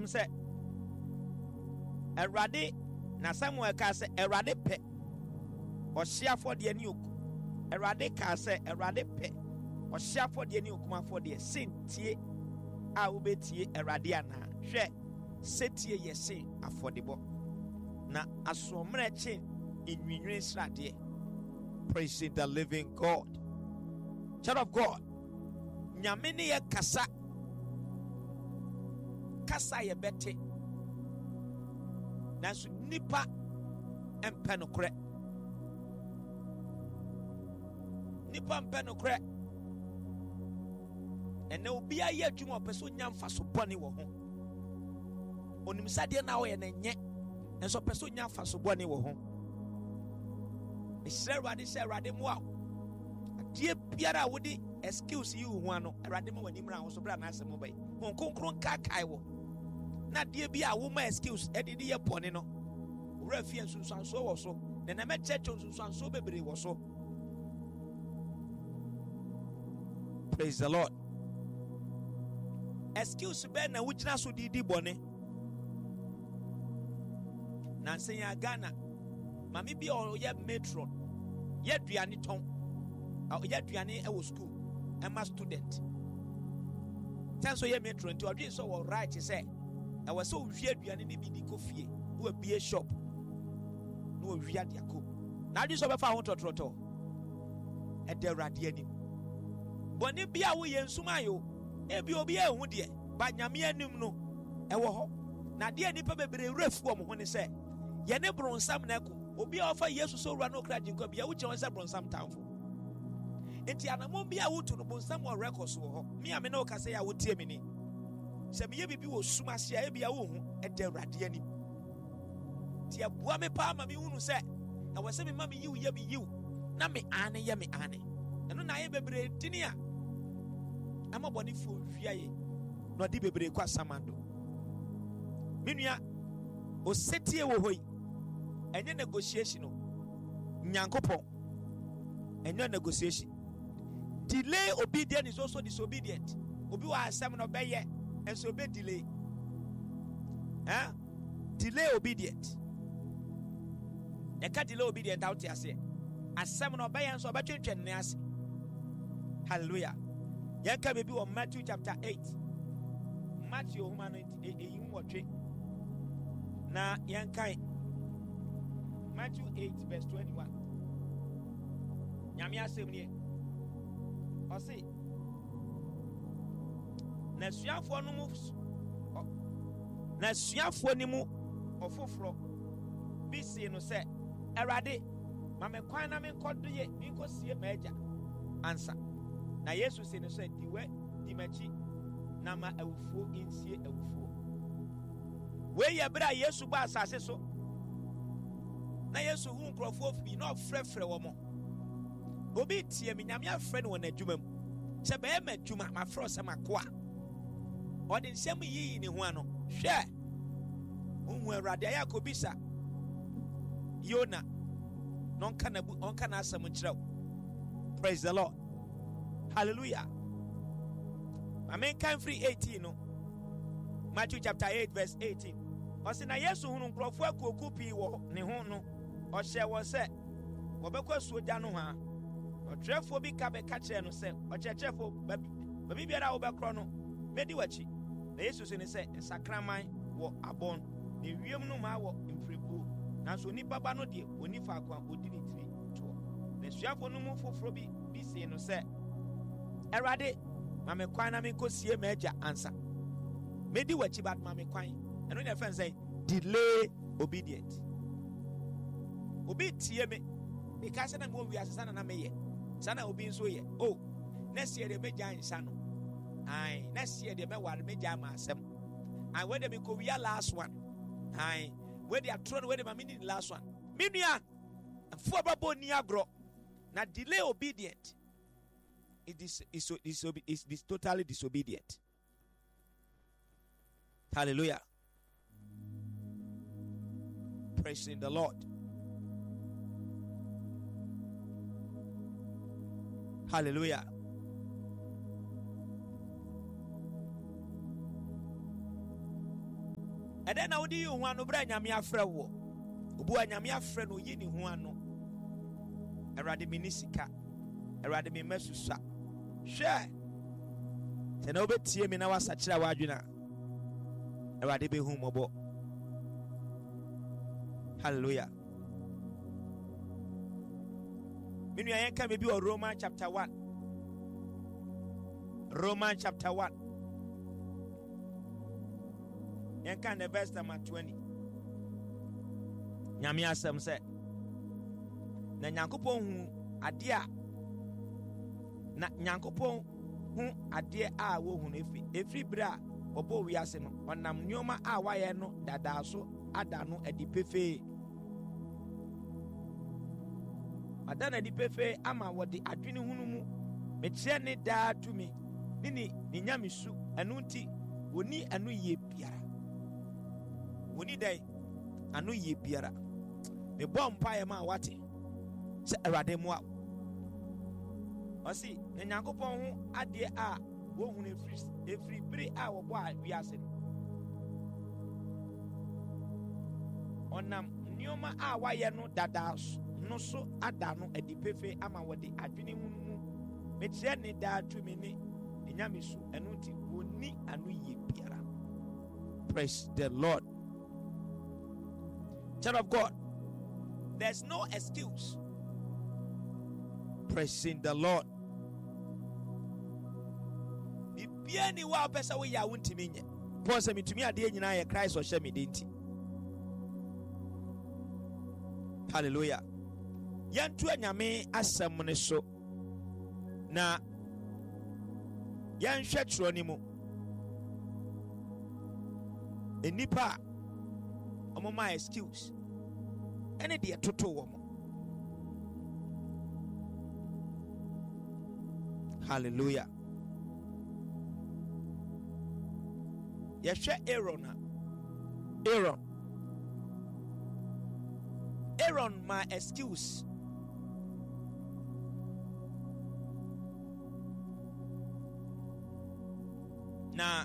asɛm sɛ Awurade na Samuel ka sɛ Awurade pɛ ɔhye afɔdeɛ ne oku. Awurade ka sɛ Awurade pɛ ɔhye afɔdeɛ ne okum afɔdeɛ sen tie a wobɛtie Awurade anaa. Hwɛ sɛ tie yɛ sen afɔdebɔ na asommerɛ kyen enwinwiri sradeɛ. Praising the living God. Child of God, nyame ne yɛ kasa yɛ bɛte nanso nipa mpɛ nokorɛ. Nipa mpɛ nokorɛ. Ɛnɛ obi ayɛ adwuma ɔpɛ sɛ onya mfaso bɔne wɔ ho. Onim sadeɛ na ɔyɛ na nyɛ nso ɔpɛ sɛ onya mfaso bɔne wɔ ho. Mesrɛ Awurade sɛ Awurade mmoa wo. Adeɛ biara a wode excuse yi wo ho ano, Awurade ma w'anim ra wo so bra na asɛm wo bɛyɛ. Hon kronkron kaakae wo. Na deɛ bi a woma excuse ɛde de yɛ bɔne no, wura fie nsunsuansoɔ wɔ so. Na na mɛkyerɛkyerɛ nsunsuansoɔ bebree wɔ so. Praise the Lord. Excuse bɛɛ na wogyina so de di bɔne. Nansa yɛ Ghana, mame bi a ɔyɛ matron, yɛ aduane tɔn, ɔyɛ aduane ɛwɔ school, ɛma student. Tɛn so yɛ matron nti ɔdwe sɛ wɔ right sɛ ɛwɔ sɛ wohwie aduane ne bi de kɔ fie, na wabie shop, na wɔhwie ade akɔ. Na adwe sɛ ɔbɛfa ho tɔtrɔtɔ, ɛda Awurade anim. Bɔne bi a woyɛ nsum ayo, ebi obi ɛhu deɛ, ba nyame anim no ɛwɔ hɔ. Na deɛ nipa bebree refu wɔn ho ne sɛ yɛne bronsam na ɛko. Obi a ɔfa Yesu so wura no kra gyinkwa bi a wokyerɛ wɔn sɛ bronsam tamfo. Enti anamɔ bi a wotu no bronsam wɔ record so wɔ hɔ. Me a me ne wo kasa yɛ a wotie me ni. Sɛ meyɛ bibi wɔ sum ase a ebi a wohu ɛda Awurade anim. Ti aboa me paa ma me hunu sɛ ɛwɔ sɛ me ma me yiw yɛ me yiw na me ane yɛ me ane. Ɛno na ayɛ bebree dini a ama bɔnefoɔ hwia yɛ na ɔde bebree kɔ asamando. Me nua osetie wɔ hɔ yi ɛnyɛ negotiation no. Nyankopɔn ɛnyɛ negotiation. Delay obedience is also disobedient. Obi wa asɛm no bɛyɛ ɛnso obɛ delay. Delay obedient. Ɛka delay obedient out here say asɛm no bɛyɛ nso ɔbɛtwentwɛn ne ase. Hallelujah. Yɛnka baabi wɔ Matthew chapter 8. Matthew homa no ɛyi nwɔtwe na yɛnkan Matthew 8 verse 21. Nyame asɛm nie ɔse na suafoɔ no mu ɔfoforɔ bi see no sɛ Awurade ma me kwan na menkɔsie m'agya ansa. Na Yesu se no sɛ di m'akyi na ma awufuo nsie awufuo. Wei yɛ bere a Yesu ba asase so na Yesu hu nkurɔfoɔ fi na ɔfrɛfrɛ wɔ mo. Obi tie me nyame afrɛ no wɔ n'adwuma mu. Sɛ bɛyɛ m'adwuma mafrɛ sɛ makoa. Ɔde nsɛm yiyi ne ho ano. Hwɛ wohu Awurade ayɛ akɔbisa Yona na ɔnka n'asɛm nkyerɛ wo. Praise the Lord. Hallelujah. Amen. Kan free 18 no. Matthew chapter 8 verse 18. Ɔse na Yesu hunu nkurɔfoɔ akuoku pii wɔ ne ho no. Ɔhyɛ wɔn sɛ wɔbɛkɔ asuogya no ho a. Ɔtwerɛfoɔ bi ka bɛka kyerɛ no sɛ ɔkyerɛkyerɛfoɔ baabi biara a wobɛkorɔ no bɛdi w'akyi. Na Yesu se ne sɛ nsakraman wɔ abɔn na ewiem no ma wɔ mfiribuo. Nanso onipa ba no deɛ oni faako a odi ne tiri toɔ. Na suafoɔ no mu foforɔ bi see no sɛ Awurade ma me kwan na menkɔsie m'agya ansa. Medi w'akyi but ma me kwan. Ɛno ne ɛfɛn sɛ delay obedient. Obi tie me meka sɛ na mewɔ wiase sana na meyɛ. Sana obi nso yɛ. Oh, next year de megya nsa no. Aye, next year de mɛware megya ma asɛm. Aye, where de mekɔ wia last one. Aye, where de atoro no where de ma mini last one. Me nua, mfo babo ni agro. Na delay obedient. It is totally disobedient. Hallelujah. Praising the Lord. Hallelujah. And then I do you one of Branyamia Frewo. Ubuanyamia friend who yini huano. Erade minisika. Erade mi mesusa. Share. Tenobe tie mi na wasachira wadwina. Erade be humobo. Hallelujah. Minu ya yenka maybe or Romans chapter 1. Romans chapter 1. Yenka in the verse number 20. Nyame asem se na Nyankopon hu ade a na Nyankopon hu ade a wo hu efri bra obo wiase no onam nyoma a waye no dada so ada no adipefe adana adipefe ama wode adwene hunu mu metie ne daa tumi ni nyamisu anu nti woni anu ye biara woni dai anu ye biara me bom pae ma wate se Awurade mo a osi na Nyankopon hu ade a wo hu efri bere a wo bo a wiase no onam nyoma a waye no dada no so ada no adipefe ama wode adwene hu mu metie ne daa tumi ni nyamisu anu nti woni anu ye biara. Praise the Lord. Child of God, there's no excuse. Praising the Lord. Bibiani wa pesa we ya wuntimi nye. Paul say mitumi ade nyina ye Christ o hye me denti. Hallelujah. Yantu anyame asem ne so. Na yanhwe tro ni mu. Enipa omo my excuse. Ene de toto wo mo. Hallelujah. Yeshwe Aaron my excuse. Na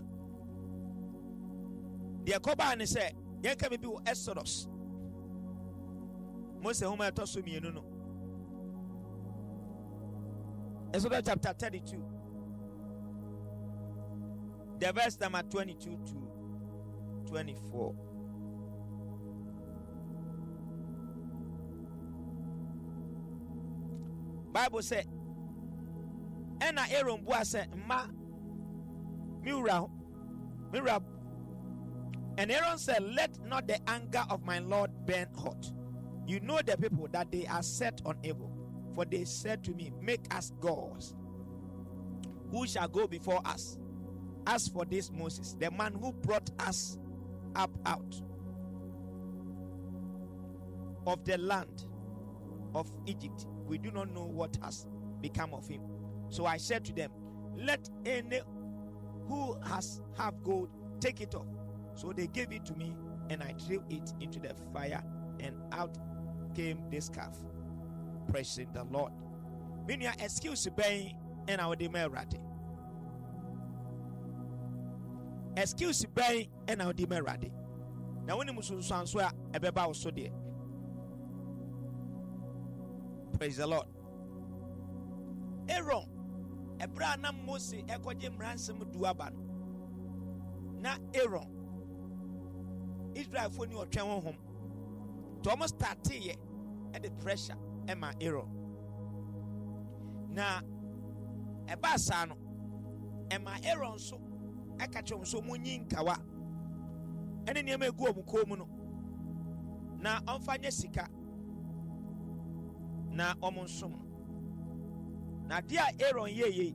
the Koba ne say yenka be Exodus. Mose homa to so mienu no. Exodus chapter 32. The verse number 22 to 24. Bible say ena Aaron bua say ma Mira. And Aaron said, let not the anger of my Lord burn hot. You know the people that they are set on evil. For they said to me, make us gods, who shall go before us. As for this Moses, the man who brought us up out of the land of Egypt, we do not know what has become of him. So I said to them, let any who have gold take it off. So they gave it to me, and I threw it into the fire, and out came this calf. Praising the Lord. When you are excuse be and our demerati. Excuse be and our demerati. Now when you must answer a beba also there. Praise the Lord. Aaron Abraham Moses ekojem ransom duaban. Na Aaron Israel for ni otwen honhom. To almost start here at the pressure Emma Aaron. Na eba sa no Emma Aaron so ekachom so munyin kawa. Ene niam egu omukom no. Na onfanye sika. Na omonsom. Na dia Aaron ye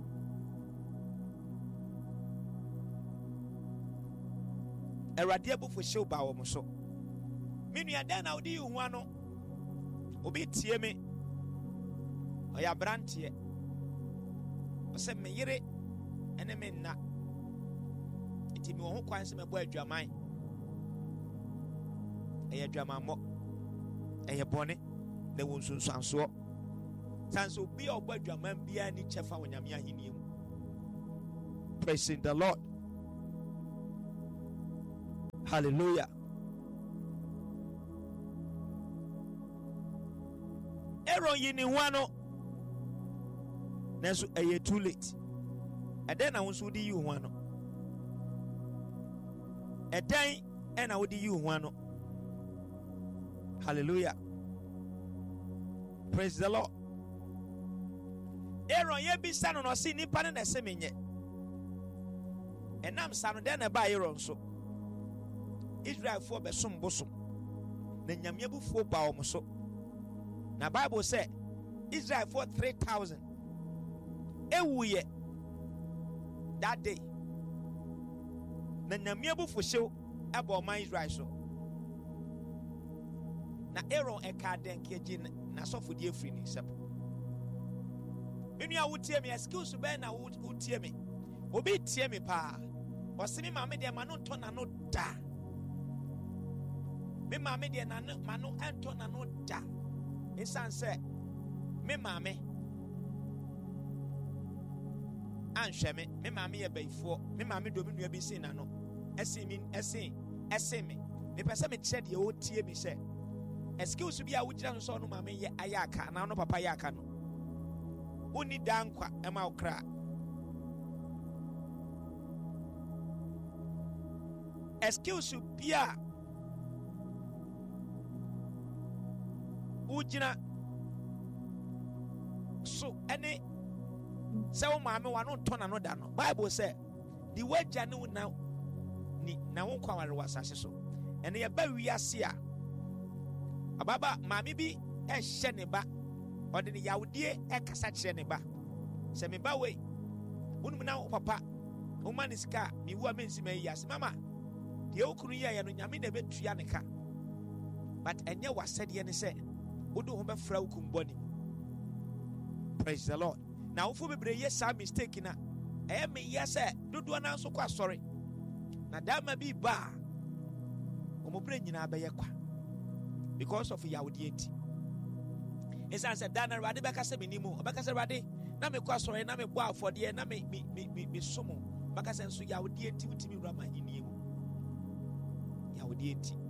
Erade abufo hyew ba wo so. Menu ada na odi hu ano. Obi tie me. Oya brante. Ose me yire ene me na. Iti mi wo ho kwan se me bo adwaman. Eye adwamammo. Eye bone na wo nsunsanso. Sanso bi obo adwaman bia ni chefa wonyame ahenie mu. Praising the Lord. Hallelujah. Aaron yini wano nanso eye too late. Eden na wonso di yi wano. Eden na wodi yi wano. Hallelujah. Praise the Lord. Aaron ye bi sano no si nipa ne na se menye. Enam sano den na ba Aaron so. Israel for be som bosom. Na nyame bufuo ba wo so. Na Bible say Israel for 3,000 ewuye that day. Na nyame bufuo hyew aba man Israel so. Na Aaron eka den keji na sofo die free ni sep. Menu a wotie me excuse be na wotie me. Obi tie me pa. Osimi ma me de ma no to na no da. Me maame de na ma no ento na no da. Insan say me maame anhwe me maame ye baifo me maame do me nua bi sin na no ese me me pese me kire de o tie me say excuse bi a wo gira so no maame ye ayaka na no papa yaka no uni dankwa e ma okra excuse bi a ujina so any say wo maame wa no tona no da no Bible say the way janu na won kwa wale wasase so ene ye ba wiase a ababa maame bi ehye ne ba ode ne yawdie ekasa kire ne ba se me ba we unum na wo papa wo man sika mi wu amensi ma yase mama de okunu ye no nyame na betua ne ka but enye wasede ne se wodo ho befra ukumboni. Praise the Lord. Now ofu bebre ye sa mistake na me yese dodo na so kwa sorry na dama bi ba omobre nyina ba ye kwa because of yawde enti esan se dana rade beka se menimu obeka se rade na me kwa sorry na me bo afode na me somo beka se nso yawde enti utimi rama hiniemu yawde enti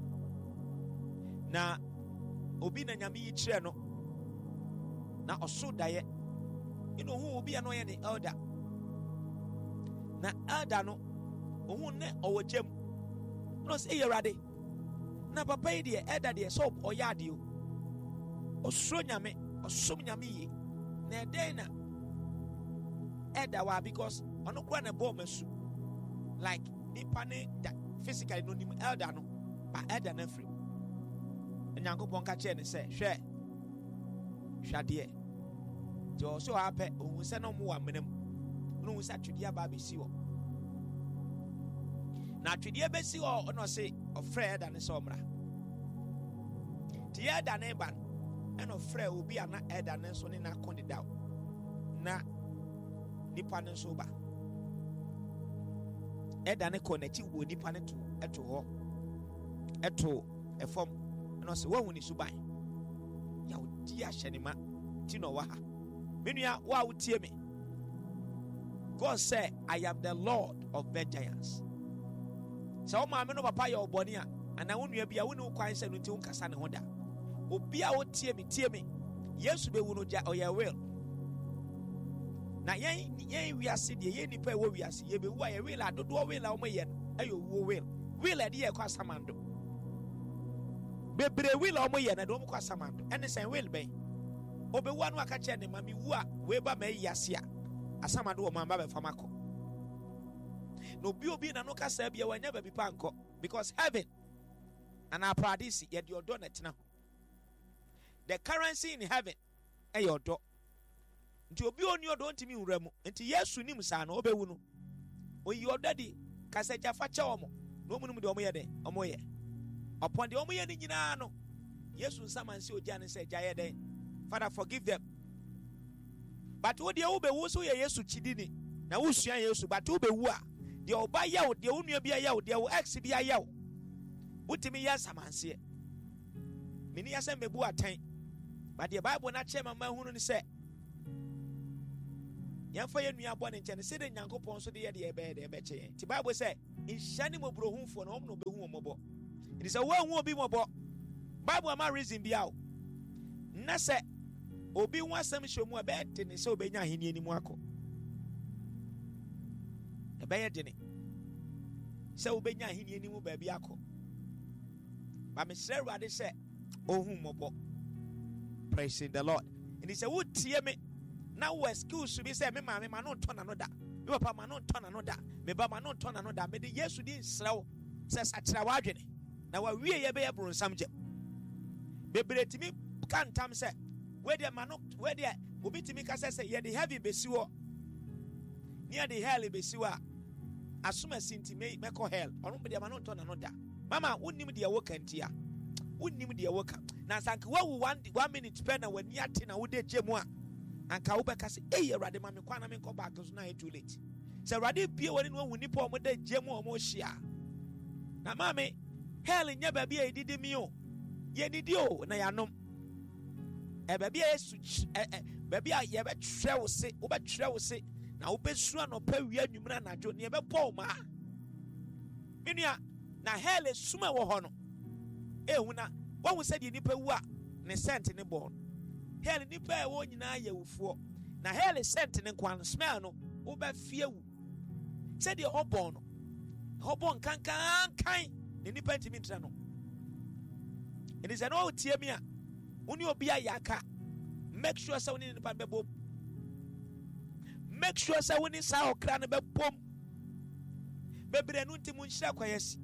na obi na nyame yi kire no na oso daye ino hu obi ano ye ne elder na elder no ohu ne owojam no se yerade na papa yi de elder de so oyade o osoro nyame osom nyame yi na eden na elder wa because ono kura na ball masu like nipa ne physically no nim elder no ba elder na free Nyankopon ka che ne se hwe hwade ti o so hape ohun se no mo wa menam no sa twede aba be si wo na twede be si wo no se ofre da ne se omra ti eda ne ban en ofre obi ana eda ne so ne na kondida na nipa ne so ba eda ne ko na ti wo nipa ne to eto ho eto efom no se wo ni suban ya odi ahyenema ti no wa ha menua wa wotie me. God said I am the Lord of vengeance. So ma me no papa ya oboni a ana wo nua bia wo ni kwan se no ti unkasa ne hoda obi a wotie me Yesu be wu no ja oya will na yen wiase de yen nipa e wo wiase ye be wu a ye will adodo will a wo ye no ayo wo will e de ye kwa samando bebre will omo ye na do mo kwa samando ene sen will ben obewu anu aka che ne mami wu a we ba ma yase a asamando wo mamba be famako no obi na no kasa bia wanya ba bi panko because heaven and our paradise ye de odo na tena the currency in heaven e ye odo nti obi oni odo ntimi wura mu nti Yesu nim sa na obewu no oyi odo di kasa jafa che omo no munum de omo ye de omo ye upon the omo ye ni nyina no Yesu nsamansi oja ne se jaye den Father forgive them but wo de wo be wo so ye Yesu chidini na wo sua Yesu but wo be wu a de oba ye wo de wo nua bia ye wo de wo ex bia ye wo wutimi ye nsamansi meni ya se mebu atan but the Bible na che mama hunu ni se yemfa ye nua bɔ ne nkyɛn se de Nyankopɔn so de ye de ebe che ti Bible say nhyɛ mo brohumfo na ɔmo no behu ɔmɔbɔ. It is a one who be mɔbɔ. Bible ama reason bi out. Na sɛ obi ho asɛm hyɛ mu a ɛbɛyɛ de ne sɛ obɛnya ahenni anim akɔ. Ɛbɛyɛ de ne sɛ obɛnya ahenni anim baabi akɔ. Ba mesrɛ Awurade sɛ ɔhu mmɔbɔ. Praise the Lord. And he said, wotie me na wo excuse bi sɛ me maame ma no ntɔ na no da. Me papa ma no ntɔ na no da. Me ba ma no ntɔ na no da. Me de Yesu di nsrɛ wo sɛ sakyera w'adwene. Na wa wie ye bɛyɛ bronsam gye. Bebree timi ka ntam sɛ we de ma no we de obi timi ka sɛ ye de heavy besi wo. Near the hell besi wo a asoma sinti me mekɔ hell. Ɔno me de ma no ntɔ na no da. Mama wonnim de wo kantia. Wonnim de wo ka. Na sanka wo 1 minute spend na wani ate na wo de gye mu a anka wo bɛka sɛ Awurade ma me kwa na me nkɔ back so na e too late. Sɛ Awurade bie wani no hu nipa ɔmo de gye mu ɔmo hyia. Na mame hell nya baabi a edidi mi o. Ye didi o na yanom. Baabi a Yesu baabi a ye bɛtwerɛ wo se, wo bɛtwerɛ wo se na wo bɛsu anɔpa wi anwumra anadwo ne ye bɛbɔ wo ma. Menua na hell esuma wɔ hɔ no. Ehuna wɔn sɛ de nipa wu a ne scent ne bɔ no. Hell nipa e wɔ nyinaa yɛ wufoɔ. Na hell scent ne kwan smell no wo bɛ fie wu. Sɛ de hɔbɔn no. Hɔbɔn kankan ne nipa ntimi ntra no. It is an old tie me a woni obi ayaka. Make sure sɛ woni nipa bɛbɔ. Make sure sɛ woni sa okra ne bɛbɔ. Bebre no ntimu nhyira kwayesi.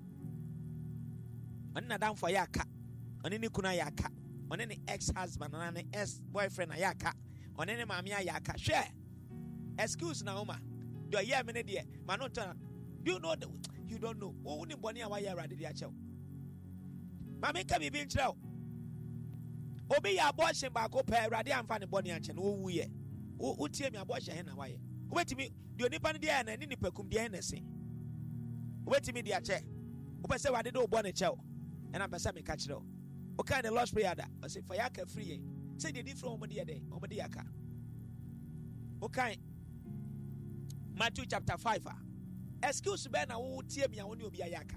Ɔne nadamfo ayaka. Ɔne ne kunu ayaka. Ɔne ne ex-husband na ne ex-boyfriend ayaka. Ɔne ne maame ayaka. Hwɛ. Excuse na Oma. Do ye me ne de ma no tona. Do you know you don't know. Wo ni boni a wa ye Awurade de akyɛw. Maame ka bibi nkyerɛw. Obi ya abortion ba ko pɛ Awurade amfa ne boni akyɛ no wo wuye. Wo tie me abortion he na wa ye. Wo betimi de onipa ne de ya na ni nipakum de he na se. Wo betimi de akyɛ. Wo pɛ sɛ Awurade de wo boni kyɛw. And I'm Basami Catchero. What kind of lost prayer that? I say, Fayaka free. Say the different Omodia day, Omodiaka. Okay. Matthew chapter 5. Excuse me, I will tear me. I want you to be a yaka.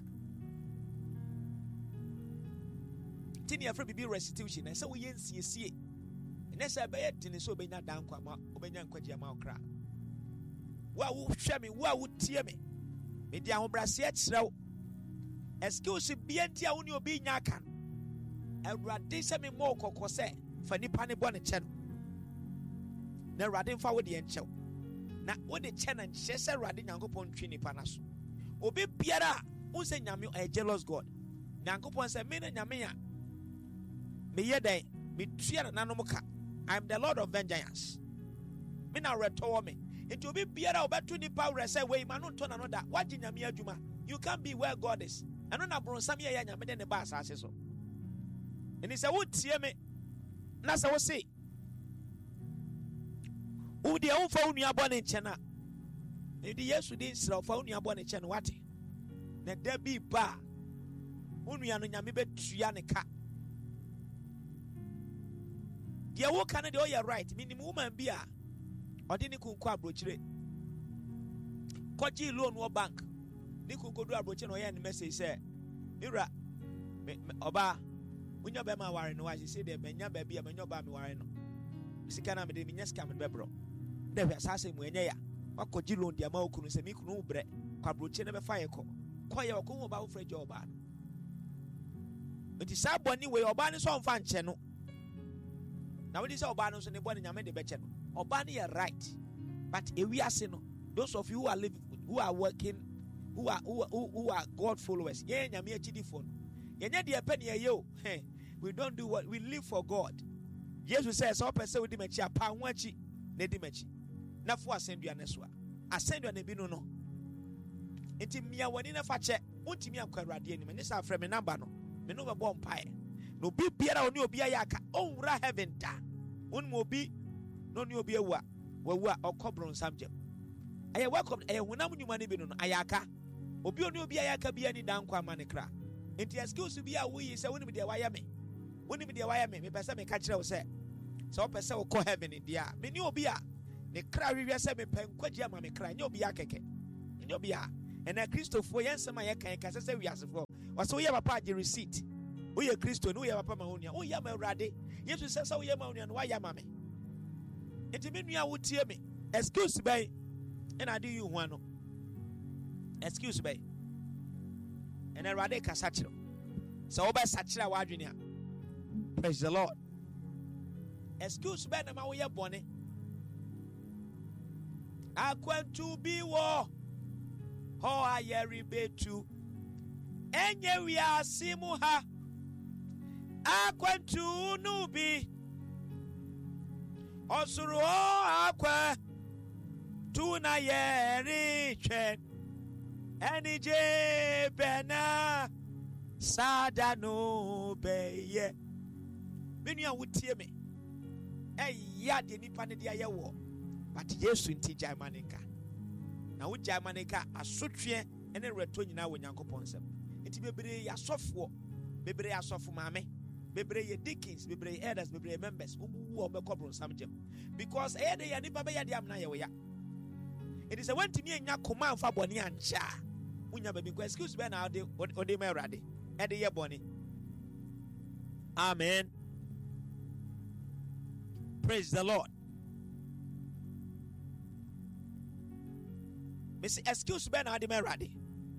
Tini afraid be restitution. And so we ain't see. And that's a bad thing. So be not down, Obenyan Quajama cry. What would share me? What would tear me? Media Obrasiet. Excuse me, BNT only obi nyaka. Awurade se me mo kokose fa nipa ne bɔ ne kyɛ no. Na Awurade mfa wo de enkyɛw. Na wo de kyɛ na nhyɛ sɛ Awurade Nyankopɔn twi nipa na so. Obi biara wo se nyame a jealous God. Nyankopɔn se me na nyame a me yɛ dɛn me tua na nanom ka. I am the Lord of vengeance. Me na retɔwɔ me. Nti obi biara obeto nipa wrɛ sɛ wei ma no ntɔ na no da. Wagye nyame adwuma. You can't be where God is. I don't know bronsam ye nyame de ne ba asase so. And he said, "Wo tie me." Na say wo say. Wo de wo fa wo nua bɔ ne nkyɛ na. Ne de Yesu de nsira fa wo nua bɔ ne nkyɛ no wate. Na da bi ba. Wo nua no nyame betua ne ka. De wo ka ne de o yɛ right. Minim woman bi a ɔde ne kunku abrokyire. Kɔgye loan wo bank. Ni kunkodu abroche no ye ne message say mira oba unya be ma ware no wa say de menya ba bia menya ba me ware no sika na me de menya sika me bebro de hwe asase mu enya ya wakogi loan dia ma okunu se mi kunu bre kwa abroche ne be fa ye ko ye okunu ba wo fra je oba no nti sa boni we oba ne so mfa nche no na we di say oba no so ne boni nyame de be che no oba ne ye right but ewi ase no those of you who are living who are working who are God followers. Yeah, nyame achidi for no. Yenya de pen ye yo. We don't do what we live for God. Jesus says, "So person we di mechi apa ho achi na di mechi." Na fo asendua ne so a. Asendua ne bi no no. Enti mia wani na fa che. Wontimi akwa Awurade anim. Ne sa frɛ me number no. Me no be bɔ mpae. No bi biara oni obi ayaka. Onwura heaven da. Won mo obi no ni obi awu a. Wawu a okobron samjem. Aye welcome. Aye hunam nyuma ne bi no ayaka. Obi oni obi ayaka bi ani dan kwa mane kra. Enti excuse bi a wo yi se woni me de waya me. Woni me de waya me pese me ka kire wo se. Se wo pese wo ko heaven dia. Me ni obi a ne kra wiwe se me pen kwagi ama me kra. Nye obi akeke. Nye obi a And a Christopher Yansama can say we as for. Was so, you have a party receipt. We are Christo, no, you have a Pamahonia. Oh, Yama Radi. Yes, we say so, Yamani, and why Yamame. It mean you would hear me. Excuse me, and I do you one. Excuse me. And I Rade Casachro. So, by Sachra Wadrinia. Praise the Lord. Excuse me, and my bonnet. I want to be war. How I rebetu. Enye we are simuha. I want to nubi. Osuru akwa. Tuna ye richen. Eni je bena. Sada no beye. Many are would hear me. Ya de nipa ne dia ye wo. But Yesu nti Jamanika. Na wo Jamanika asotwe ene reto nyina wo Nyankopon nsem. Nti bebre ya sofo, bebre ya sofo maame, bebre ye deacons, bebre elders, bebre members, wo obekobro samjem. Because e de ya nipa be ya de am na ye wo ya. It is a want me nya koma amfa bone ancha. Unya be because excuse me na ode me rade. E de ye bone. Amen. Praise the Lord. Miss excuse me na de me rade.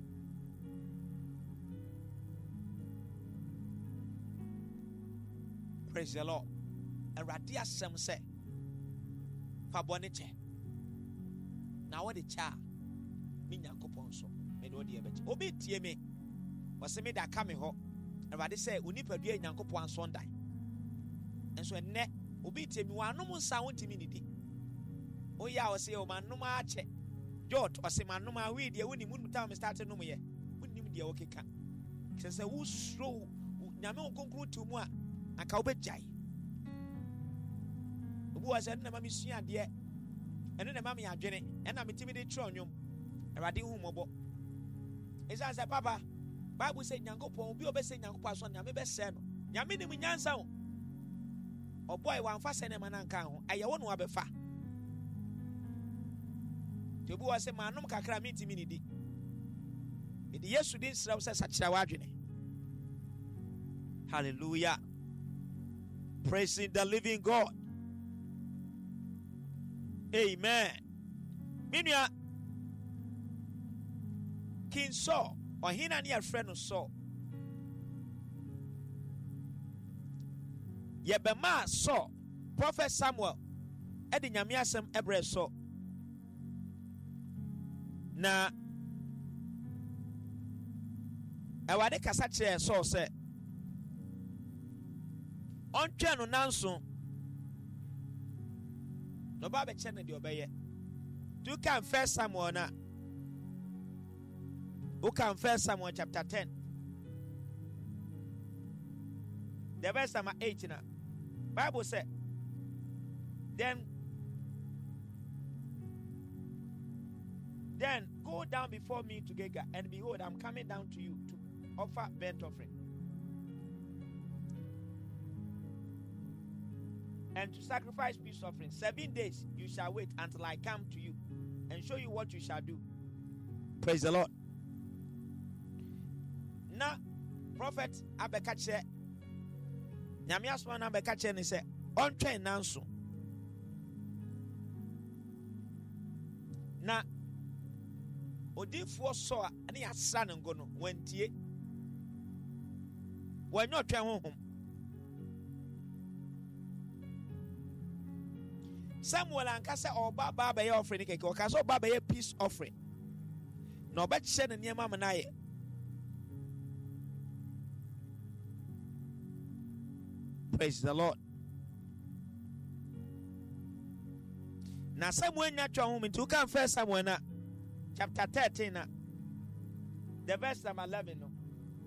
Praise the Lord. A radia sem say fa bone che. Na what the cha me Nyankopon so me do de ebeti. Obi tie me. Was me da ka me ho. Awade say onipadua Nyankopon so ndai. Enso enne obi tie me wanom nsa wontimi nidi. Oya o say o manom ache. Jot o say manom a we de woni mu time start no ye. Wonim de wo keka. Se wo slow nyame okonkru tu mu a aka obejai. Obu wa say na mami sua de ene na mami adwene ena metimi de tro nwom. Awade hu mobo. Esa say papa Bible say Nyankopon obi obese Nyankopon so nyame be se no. Nyame nim nyansa ho. Oboy wan fa se ne mananka ho. Aye wo no abefa. Tebu wa se manum kakra mitimi ni di. E di Yesu din sra se sakira wadwene. Hallelujah. Praising the living God. Amen. Minua King Saul or hina ni a friend of Saul. Yebema Saul, Prophet Samuel, Edi Nyamiasem Ebre Saul. Na Awade kasa kire Saul say ontwe no nanso no ba be che ne de obeye. You can first Samuel na. Who can first Samuel chapter 10. The verse number 8 now. Bible said, then go down before me to Gilgal, and behold, I'm coming down to you to offer burnt offering and to sacrifice peace offering. 7 days you shall wait until I come to you and show you what you shall do. Praise the Lord. Now, Prophet Abekache Nyamiasman Abekache ni say on train nanso. Na Odifo so ani asra ne ngo no wantie. Wanyo twen honhom. Samuel ankasa oba baba ye offering keke o ka so baba ye peace offering. Na obeche ne niam amanaye. Praise the Lord. Now Samuel nyatwa home into can first Samuel na chapter 13 na the verse number 11 no.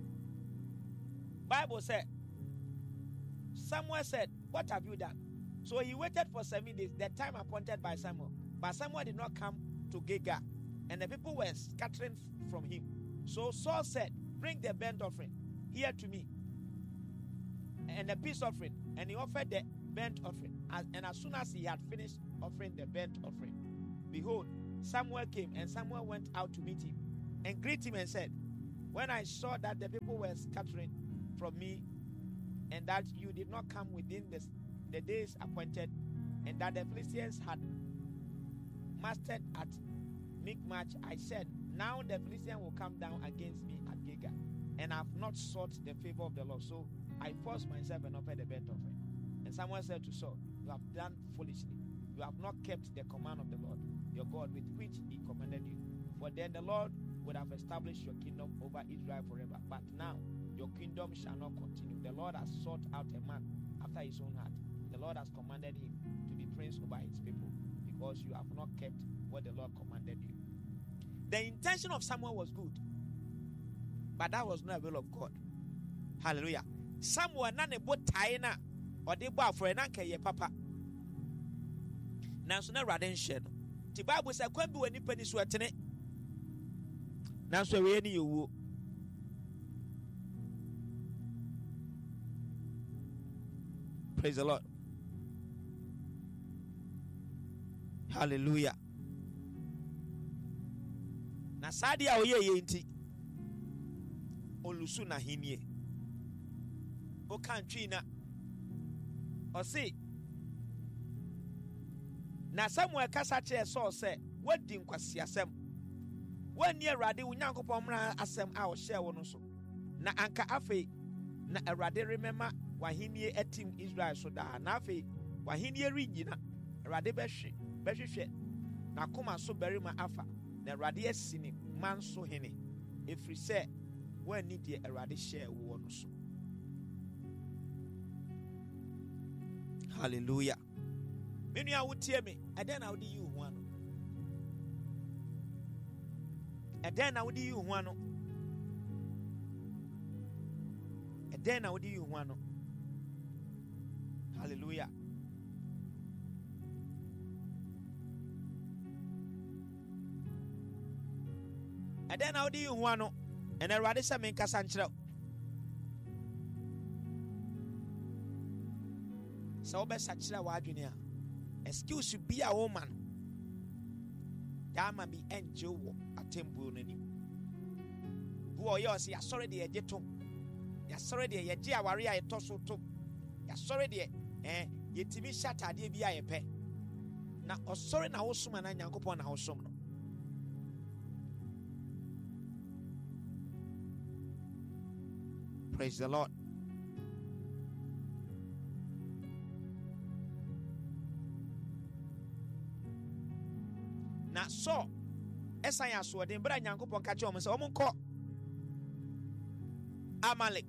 Bible said Samuel said, "What have you done?" So he waited for 7 days, the time appointed by Samuel. But Samuel did not come to Gilgal, and the people were scattering from him. So Saul said, "Bring the burnt offering here to me, and the peace offering." And he offered the burnt offering. And as soon as he had finished offering the burnt offering, behold, Samuel came, and Samuel went out to meet him and greeted him and said, when I saw that the people were scattering from me, and that you did not come within the days appointed, and that the Philistines had mastered at Michmash, I said, now the Philistine will come down against me at Gilgal, and I have not sought the favor of the Lord. So I forced myself and offered a burnt offering. And someone said to Saul, you have done foolishly. You have not kept the command of the Lord, your God, with which he commanded you. For then the Lord would have established your kingdom over Israel forever. But now your kingdom shall not continue. The Lord has sought out a man after his own heart. The Lord has commanded him to be prince over his people, because you have not kept what the Lord commanded you. The intention of Samuel was good, but that was not the will of God. Hallelujah. Samuel na ne bo taina or de bo afro na nka ye papa. Nanso na Awurade nhye no. Ti Bible say kwan bi wani pani so atene. Nanso we ni yewu. Praise the Lord. Hallelujah. Na sadi a oye ye nti olusu na hinie. O kantwi na o si na Samuel kasa kye Saul se wadi nkwasi asem wani Awurade wo Nyankopɔn mra asem a o hye wo no so na anka afei na Awurade remema wahinie etim Israel so da na afei wahinie rinyina Awurade behwehwe na koma so berima afa na Awurade asini man so hene efiri se wani de Awurade hye wo no so. Hallelujah. Menu a wotie me eden na wodi yi ho ano. Eden na wodi yi ho ano. Eden na wodi yi ho ano. Hallelujah. Eden na wodi yi ho ano. En Awurade se me nkasa nkyerɛ. So be sachira wa adwene a excuse bi a woman da ma bi enje wo atembu no ni bu o ye o se ya sori de ye to ya sori de ye je aware a ye to so to ya sori de ye timi shatade bi a ye pe na osori na wo soma na Nyankopɔn na wo som no. Praise the Lord. Na so esan ya so den bra Nyankopɔn ka che o mo se o mo nkɔ Amalek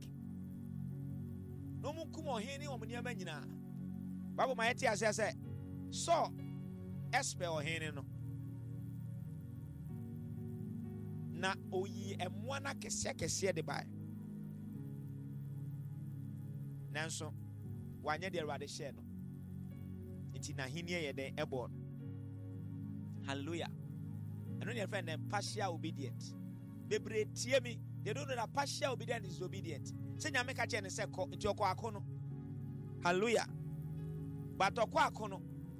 no mu kum ohene o mo niam nyina. Bible ma yeti ase se so espe ohene no na oyi emwa na kese de bai nanso wanye de Awurade hye no nti na henie ye den ebo. Hallelujah. And when your friend them partial obedient. Bebre tie me. They don't know that partial obedience is obedient. Say nyame ka che ne se ko nti okwa akono. Hallelujah. But okwa akono.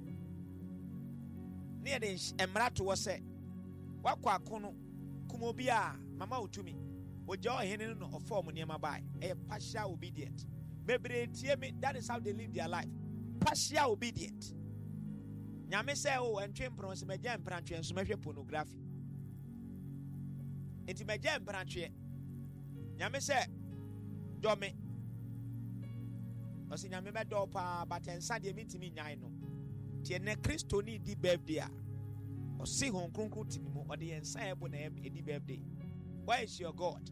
Ne de emra to wo se. Wakwa akono kumo bia mama otumi. Oja ohene no ofo mo niam bai. E partial obedient. Bebre tie me, that is how they live their life. Partial obedient. Nyame say o entwe mpron se meje mprantwe nso mehwe pornography. Enti meje mprantwe. Nyame say do me. O se nyame be do pa but ensa de mitimi nyan no. Tie ne Kristo ni di birthday a. O se hon kronkron tinimu o de ensa ebo na e di birthday. Why is your God?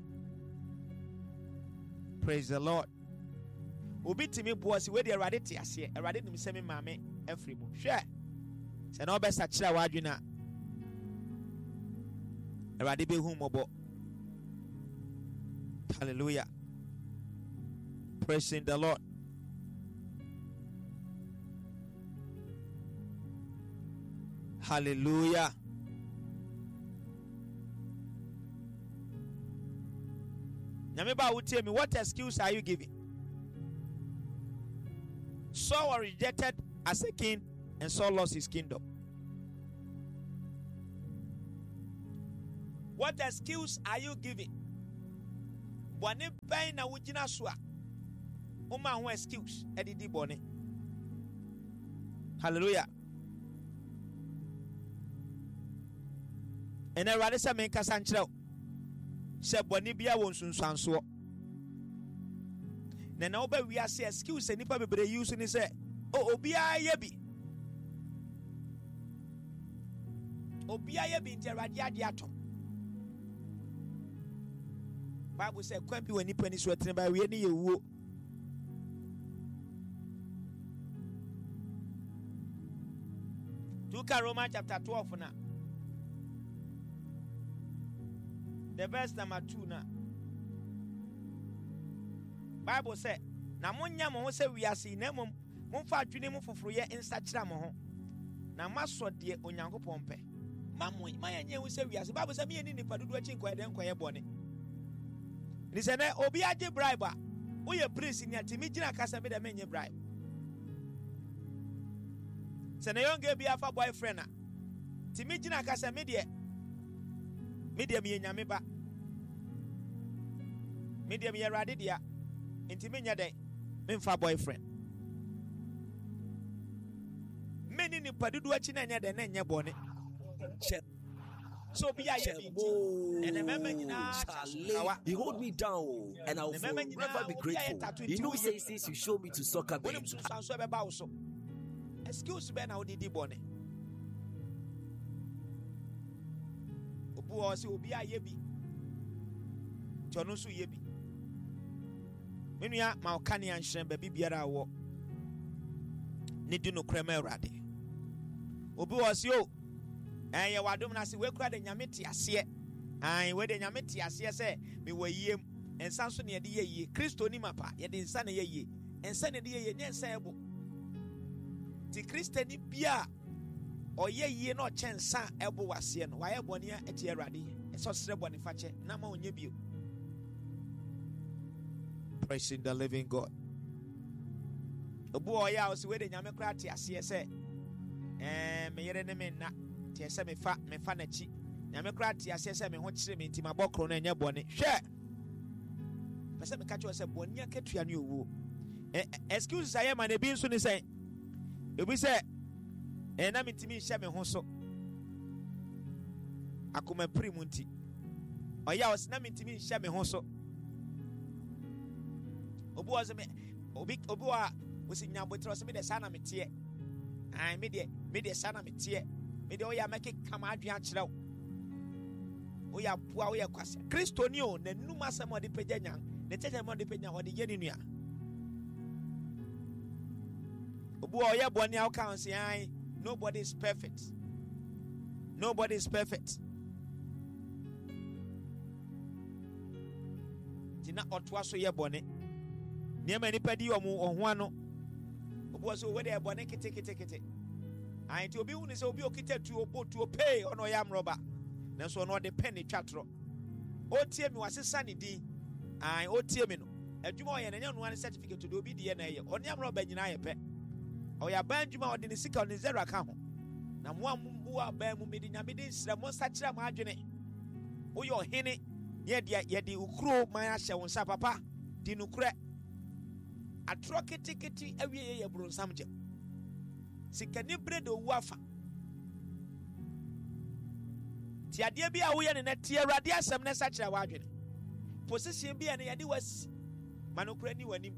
Praise the Lord. Obi timi boasi we de Awurade te ase. Awurade nim se me maame afri mu. Hwe. Se na obesa kira wa adwena Awurade be hu mobo. Hallelujah. Praising the Lord. Hallelujah. Nyameba will tell me, what excuse are you giving? Saul was rejected as a king and Saul lost his kingdom. What excuse are you giving? Bone ben na wugina so a uma ho excuse edidi bone. Hallelujah. And I rather say make kasa nkyerɛ sɛ bone bia won sunsuanso. Na oba wi ase excuse nipa bebre use ni sɛ obia ye bi. Obia ye bi nti Awurade ade ato. Bible said, "Kwan bi wani pani so atene ba we ni yewuo." Look at Romans chapter 12 now. The verse number 2 now. Bible said, "Na monya mo ho se wiase na mom momfa adwene mu foforo ye nsa kira mo ho. Na maso de Onyankopɔn pɛ. Manya hu se wiase." Bible said, "Me ni nipa dodo achi nkoye den koye bɔne." Ni se na obi age bribe a wo ye priest ni atimi gina kasa me de menye bribe. Se na yonge bi afa boyfriend a timi gina kasa me de me nyame ba. Me de me Awurade dia. Intimi nya den me mfa boyfriend. Me ni nipa dodo achi na nya den na nya bɔne. So be he hold me down and I'll forever be grateful. He knows since you show me to soccer babe. Excuse me now didi bone. Obu o se obi aye bi. Jono so ye bi. Menua ma o kan yan hyen ba bibiara wo. Ne di no krema Awurade. Obi o se o ye wadom na se we kura de nyame te ase. We de nyame te ase se me wayiem. Ensa so ne ye de ye Kristo ni mapa ye de nsa ne ye. Ensa ne de ye nye nsa ebo. Ti Christian bia oye yie na ochensa ebo wase no waye bone a eti Awurade eso sere bone fache na ma onye bio. Praising the living God. Obu oya o se we de nyame kra te ase se me yere ne me na te se me fa na chi nyame kra te ase se me ho kire me nti mabokro na enye bone hwe pese me ka cho se bone akatua ne owu excuse aye ma na bi nso ni say ebi say na mitimi hye me ho so akoma primu nti oya o se na mitimi hye me ho so obu o se me obi wa o se nya botro se me de sana metie ai me de sana metie me de oya make kama adwen a kire o ya boa o ya kwase Kristo ni o na numa asem ode pagya nyan ne tete mo de pagya ode ye ni nua obu o ya boni a ka say ai nobody is perfect. Nobody is perfect. Tina otwa so ye boni niema nipa di omo oho ano obu so we de boni kete ai ti obi hu ni se obi okita tu obotu pay ono ya mroba na so no de pen twatro o tie mi wasesa ne din ai o tie mi no adwuma o ye na nya no an certificate do obi die na ye ono ya mroba nyina ye pe o ya banjuma o de ne sika ne zero aka ho na mo ambu aba mu medi nya medi nsira mo sakira mo adwene o ye ohene ye de ukuro man ahye won sa papa di nukure atro keteketi awie ye bro samje sika ni bredo wu afa ti ade bia wo ye ne na ti Awurade asem ne sakira wa adwene position bia ne ye de wasi manukure ni wani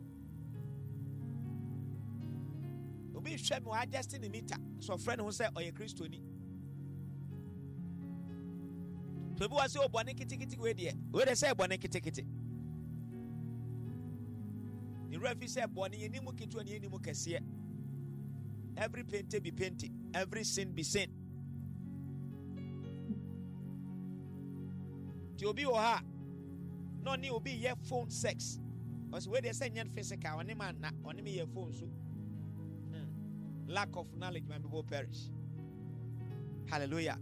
obi hwe me wa just in meter so friend who say oye Kristo ni to bi wa say obone kitikiti we de say obone kitikiti ni refi say bone ye ni mu kitu ni mu kese every painted be painted every sin be sin ti obi wo ha no ni obi ye phone sex because we dey say nyan physical oni man na oni me ye phone so lack of knowledge my people perish. Hallelujah.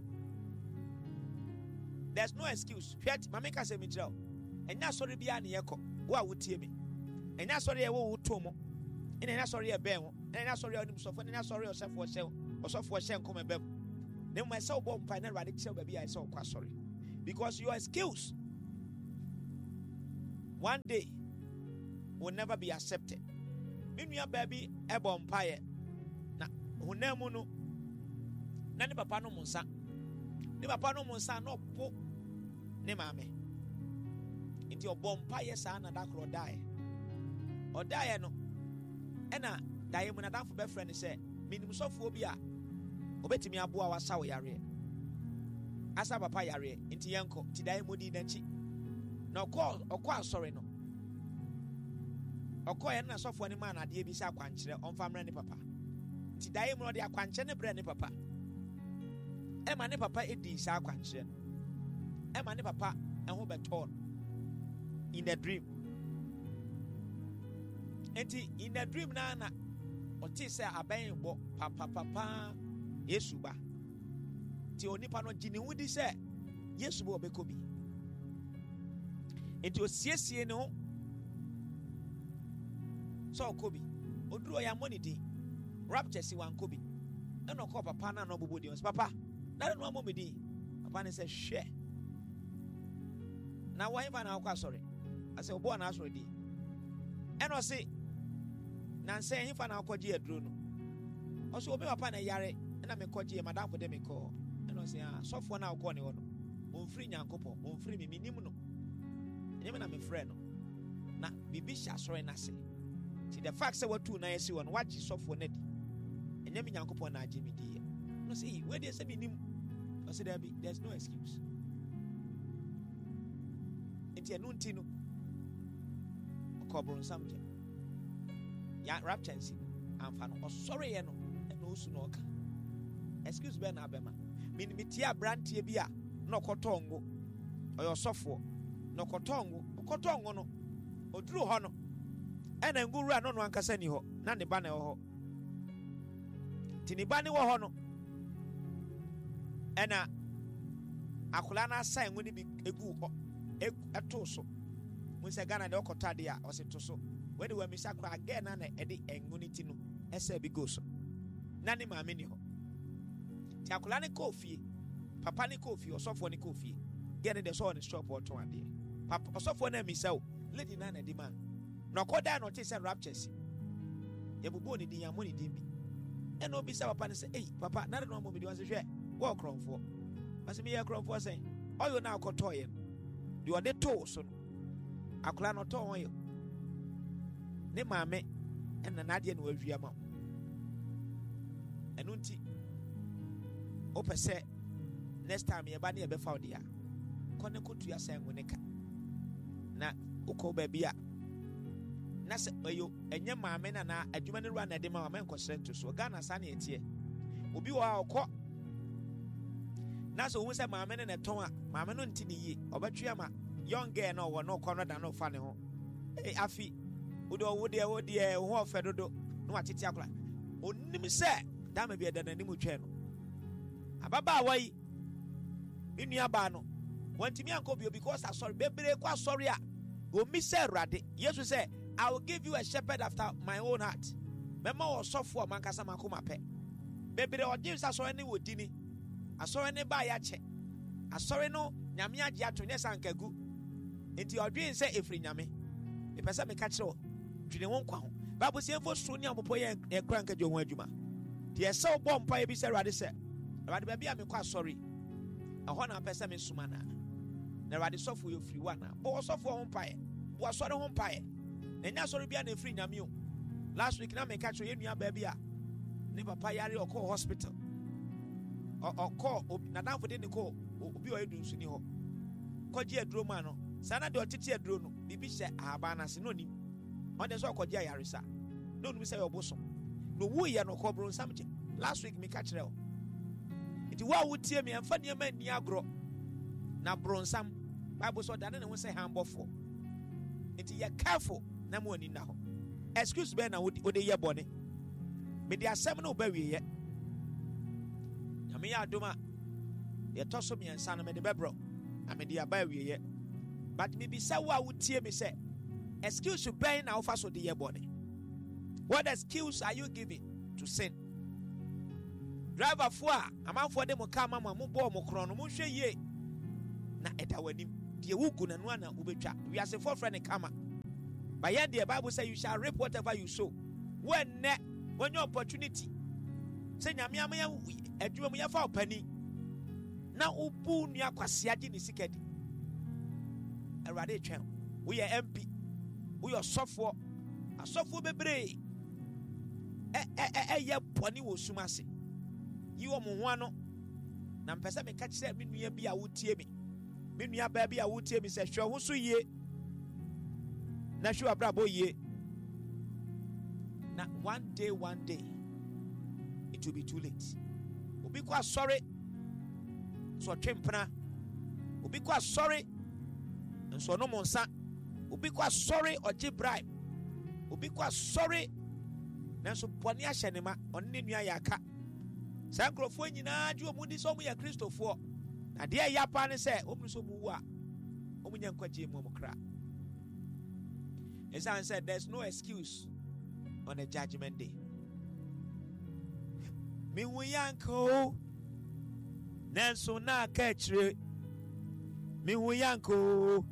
There's no excuse. Mameka say me tell. Enya sorry bia na yeko. Wo a wotie me. Enya sorry e wo tomo. Enya sorry e ben wo. Enya sorry onim sofo. Enya sorry osefo osefo osefo hye nkom ebem. Na mo ese obo mpa na Awurade kire ba bia ese okwa sorry. Because your skills one day will never be accepted. Meanwhile, baby, ebompaye na hunemu no na ni papa no munsa. Ni papa no munsa no po ne maame. Inti obompaye sa na da kro dae. O dae no ena dae mu na danfo be friend say minim sofo bi a obetimi aboa wasa wo yare. Asa papa yare inti yenko ti dae mu di nanchi. Na okọ asọre no. Okọ ye na sofo ni man ade bi sa akwankyere onfa mra ni papa. Ti dae mu no de akwankyere ne bre ni papa. Ema ne papa edi sa akwankyere. Ema ne papa eho beton in the dream. Enti in the dream na oti se aben bo papa Yesu ba. Ti onipa no gini hu di se Yesu bo obeko bi. Enti osiesie no so kobi oduro ya money din rapture si wan kobi e no call papa na no bobo din papa na no mo me din papa ne say hwe na why man na akwa sorry I say obo na sorry din e no say na say him fa na akwaje aduro no o so obi papa na yare na me kwaje madam for dem call e no say sofo na akwa ne wo no onfiri nyankopon onfiri me minim no nyeme na me frɛ no na bibi sha sorry na say. See the fact say what two na yesi won watch sofo na di enyam nyankopon na age me di no say where dey say me nim I say there's no excuse enti enu nti no okobron samje ya rapture nsi amfa no osore ye no na osu no oka excuse be na abema me ni metia brantie bi a na okotongo oyo sofo na okotongo no oduru ho no ena nguru ano no ankasa ni ho na ne ba na ho ti ne ba ne wo ho no ena akola na asa enwu ni bi egu ho eto so mu se Ghana de okotade a o se to so we de wa mi sakra again na ede enwu ni ti no esa bi go so na ne maame ni ho ti akola ne kofie papa ne kofie osofo ne kofie get the so on the shop or to ade papa osofo na mi saw lady na di man no koda no te say rapture si ye bubo ni din ya mo ni din bi e no bi say papa ne say eh papa na no mo bi wan say hwe wo kronfo basi me ye kronfo say oyo na akotoye di ode to so no akola no to oyo ne maame en na ade na wawia ma enu nti o pese next time ye ba ne ye be fa ode a kone kotu ya say ngoneka na uko ba bia na se ayo enye maame na adwuma ne ruwa na de ma men kwosere to so Ghana sa na etie obi wa okọ na so hu se maame ne ton a maame no nti ne yi obetwe ma young girl no wo no kọ no da no fa ne ho afi wo de ho ofe dodo no atete akora onim se da ma bi da na nim twe no ababa awai minua ba no wantimi anko bio because asori bebre kwa asori a o mi se rade Jesus say I will give you a shepherd after my own heart. Mema wo sofo mankasa makoma pe. Bebre o James asore ne wodini. Asore ne ba ya che. Asore no nyame age ato ne sankagu. Enti odwen se efri nyame. Me pese me ka kire o. Dwene won kwa ho. Bible say enfo so ni amopo ye kra nka je ho adwuma. De ese obo mpa ye bi se rade se. Rade ba bia me kwa asore. Eho na pese me suma na. Na rade sofo yo free one na. Bo sofo ho mpa ye. Bo asore ho mpa ye. Enya sorry bia na free nyame o last week na me catch ye nua ba bia ne papa yare okọ hospital okọ na danfo de ne ko obi o edu nsu ni ho koje aduro ma no sana de otete aduro no bibi hye ahaba na se no nim on de so koje ayare sa no nim se oboso no wu ye no ko bro samje last week me catch re o iti wa wutie me amfa ne ma ni agro na bronsam Bible so dane ne ho say hambofo iti ye careful na mo ni na ho excuse be na wo de ye bone me de asem na oba wiye nyame ya adoma ye toso me ensa na me de bebro na me de aba wiye but me bi sa wa wutie me say excuse be na wo fa so de ye bone what excuse are you giving to sin driver fo a amanfo de mo ka mama mo bo mo kro no mo hwe ye na edawanim de wugu na no ana ubetwa we ase for friend kama but yet the Bible say you shall reap whatever you sow when your opportunity say nyame amaya adwuma mu yafa opani na ubu nua kwasea di ne sikadi Awurade twen we are MP we are sofo asofo bebre ye boni wo sumase yi wo mo ho ano na mpese me ka kire me nua bi a wotie me nua ba bi a wotie me se hwe ho so yie na hwe abrabo yie na one day it will be too late obi kwa sorry so twempena obi kwa sorry nso no monsa obi kwa sorry oje bribe obi kwa sorry nanso boni ahye ne ma on ne nua yaka sa nkrofo nyina ju omudi so mu ya kristofo na de ya pa ne se omu so mu wu a omunya nkwaje mu omkra Esan said there's no excuse on a judgment day. Mi wuyanko nanso na kachire mi wuyanko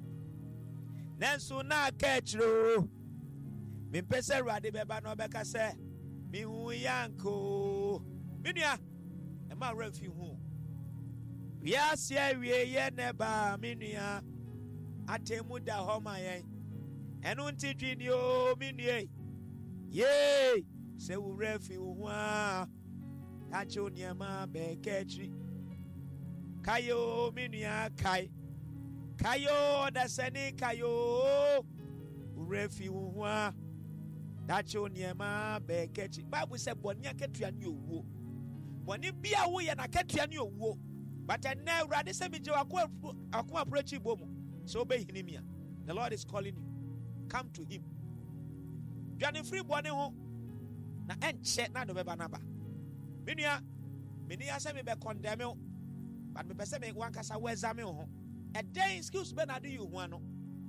nanso na kachiro mi pese Awurade beba no beka se mi wuyanko minua e ma refi hu ya sia wie ye ne ba minua atemu da ho ma yen enu ntidwini o minue ye se wo refi hu a tacho niema beketri kayo minua kayo da seni kayo refi hu a tacho niema beketri Bible say boni aketua ni owuo boni bia wo ye na aketua ni owuo but na Awurade say me je akwa approach bomu so be hinimia the Lord is calling you. Come to him. Dwane free bone ho na enche na do beba naba. Menua menia se me be condemn you but me pese me wan kasa we examine ho. A day excuse be na do you ho ano.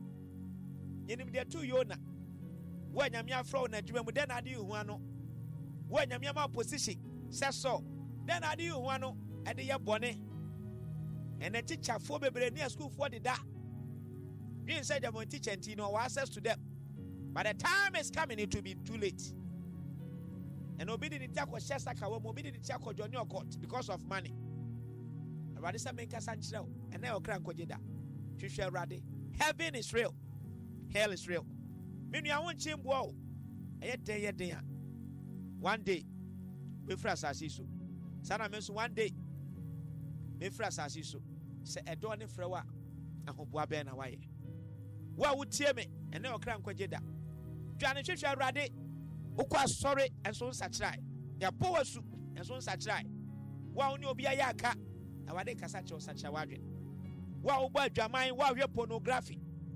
Yenim de to you na. Wo nyame afro na adwuma mu de na do you ho ano. Wo nyame ma position se so de na do you ho ano e de ye bone. Ene teacher fo bebre ni school fo de da. You said you're teacher and you know access to them. But the time is coming, it will be too late. And obedient to Shasaka, obedient to join your court because of money. Radisa make us and now crank Kojida. Trisha Radi. Heaven is real, hell is real. Meaning, I want him whoa. Day. One day, we fras asisu. Sana means one day, we fras asisu. Say a donny frewa. I hope we are away. Wa wotie me ene okra nkwaje da dwane hwehwe Awurade ukwa sorry enso nsakrai ya powasu enso nsakrai wa oni obi aya aka Awurade kasa che osakra wadwe wa wo ba adwaman wa hwe pornography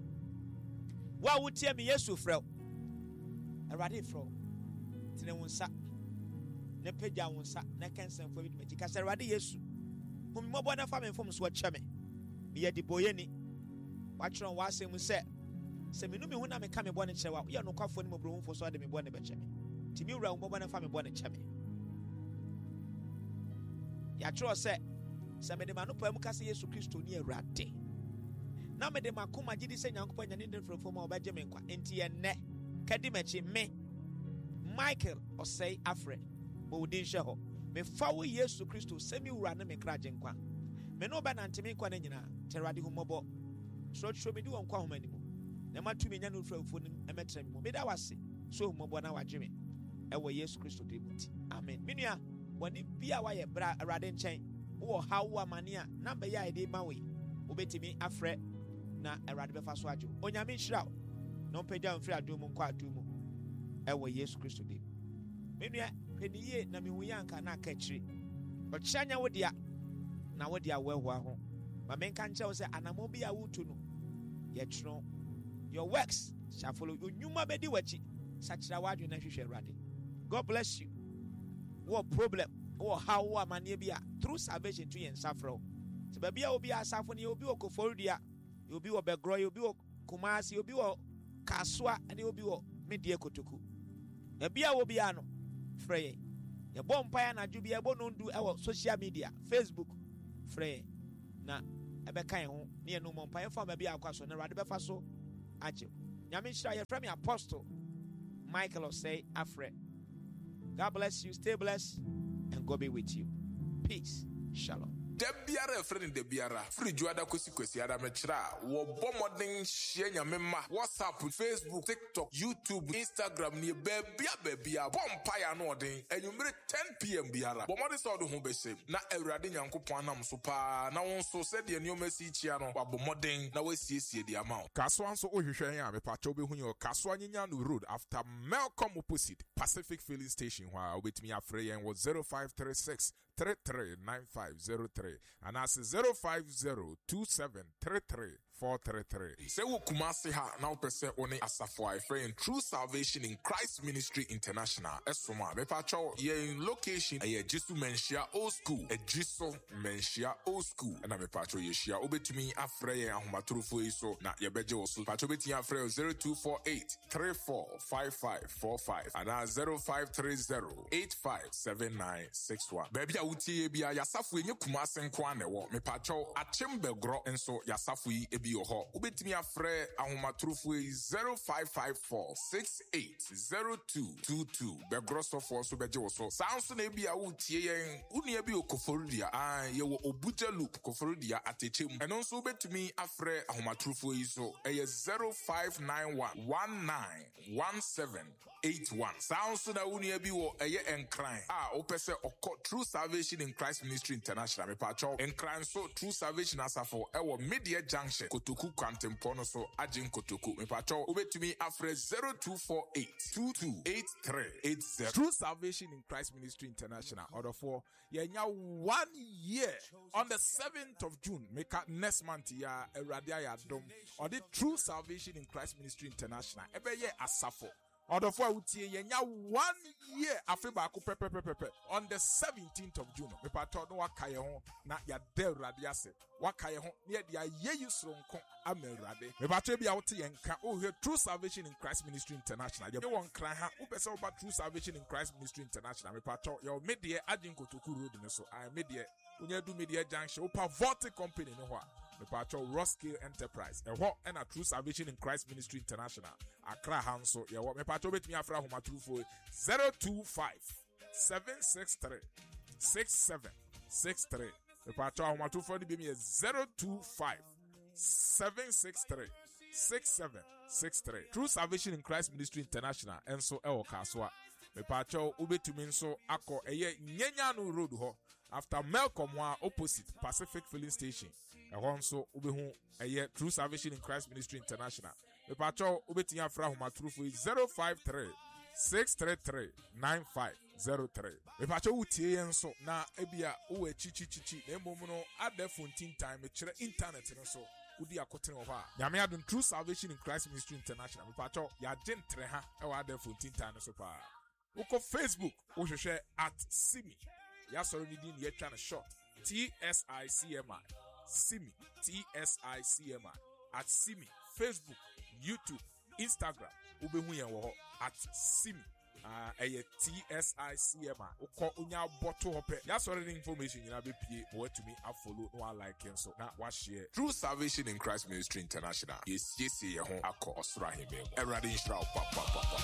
wa wotie me Yesu frɛ Awurade frɛ tene wonsa ne pagya wonsa ne kansan fo bi me kasa Awurade Yesu humi mobo na fa me fom so kye me ye di boyeni watchron wasem se menu me hu na me ka me bone kyewa ye no kwafo ni mobro humfo so de me bone be kye me timi wura wo bone fa me bone kye me ya tro se me de manopa mu kase Yesu Kristo ni Awurade na me de makoma gidi se Nyankopɔ nya ne ndefrofo ma obaje me nkwa enti enne kadi machi me Michael Osei Afre bo wudin hwe ho me fa wo Yesu Kristo se mi wura na me kraje nkwa me no ba na ntimi nkwa na nyina terade humobo so show me di won kwa homa ni mu na matumi nya no frafo ni emetra mi mu me da wase so humobo na wageme e wo Yesu Kristo de muti amen menua woni bia wa ye bra Awurade nchen wo hawo amane a na be ya ide ma we obetimi afre na Awurade be fa so ajo onyame nhira no pagya mfiri adom nkwa adom e wo Yesu Kristo de menua peniye na mehu yanka na aka kire o kyanya wo dia na wo dia weho ho ma menka nche wo se anamo bia wutu no ye tro your works shall follow you nyuma bedi wachi sakira wadwe na hwehwe Awurade. God bless you. What problem or how amane bia through salvation to yen safro so ba bia obi asafo ne obi okoforudia obi wo begro obi wo kumasi obi wo kaswa ane obi wo medie kotoku na bia wo bia no frey ye bom pa ya na dwu bia bo no ndu e wo social media Facebook frey na ɛbɛka yɛn ho ne yɛn no mpaeɛ fa ma bi akɔ so na Awurade bɛfa so agye nyame nhyira yɛfrɛ me Apostle Michael Osei Afre. God bless you, stay blessed, and God be with you. Peace. Shalom. Debiara friend Debiara free juada kwesi ada mechra wo bomodin share nyamema WhatsApp, Facebook, TikTok, YouTube, Instagram ni bebia bompire no odin enumere 10 PM biara bomodin so do ho bese na Awurade Nyankopon anam so pa na won so se de nneoma si chia no wabomodin na wasiesie de amount kaso anso ohwehwe yan amepa cha obehu yo kaso anyanya no road after Melcom opposite Pacific Filling Station where obetimi afre yen was 0536 339503 and that's 0502733 say wo Kumasi ha na wo pese oni asafo a friend True Salvation in Christ Ministry International esoma me pa cho ye location e Jesu Menshia Old School e Jesu Menshia Old School and me pa cho ye shia obetumi afre ye ahomatorofo yi so na ye beje wo so pa cho betumi afre 0248345545 and that's 0530857961 baby utie bia yasafo enye Kumasi nko anewo me pa cho achembegro enso yasafo yi ebi yo ho ubetimi afre ahomatorofo 0554680222 begro so for so beje wo so sanso na ebi a utie yen uni ebi okoforudia ye wo obuja loop koforudia atechem eno so ubetimi afre ahomatorofo yi so eye 0591191781 sanso na uni ebi wo eye enkran opese oko True Salvation in Christ Ministry International me pa cho enkran so True Salvation asafo ewo Media Junction Kotoku Kwantempono so Ajin Kotoku me pa cho ubetumi afre 0248228380 True Salvation in Christ Ministry International order for yenya 1 year on the 7th of June make next month ya Eradia ya dom or the True Salvation in Christ Ministry International ebe ye asafo order for utie yenya 1 year afeba ko pepe on the 17th of June me pato no wakaye ho na ya de Awurade ase wakaye ho na ya ye yusronko amerade me pato bia wote yenka o he True Salvation in Christ Ministry International ye won kran ha upese oba True Salvation in Christ Ministry International me pato your media Ajin Kotoku road ne so I media unya do Media Junction opa Vorte company no ho me pato Roskill Enterprise and a True Salvation in Christ Ministry International Accra Hanso ye me pato bet me afra ho matrufo 025-763-6763 me pato ho matrufo ni be me 025-763-6763 True Salvation in Christ Ministry International enso ewo kaswa me pato ubetumi nso akọ eye nyenya no road ho after Melcom opposite Pacific Filling Station nso ubehu eye True Salvation in Christ Ministry International me pato ubetinya afra homatrufo 053-633-9503 me pato utie yenso na ebia uwe chichi na emom no ade fontin time me kire internet nso udi akotene ho a nyame adon True Salvation in Christ Ministry International me pato ya gentre ha e wa ade fontin time so pa uko Facebook uhwehwe @simi ya sorry ni din ye twa na short TSICMI Simi TSICMI @simi Facebook YouTube Instagram ubehu yen wo ho @simi eye TSICMI uko unya boto hope ya sorry the information nyina be pie mo watumi follow no like so na wa share True Salvation in Christ Ministry International yes ye ho akọ osoro ahemem Erade nhyira papa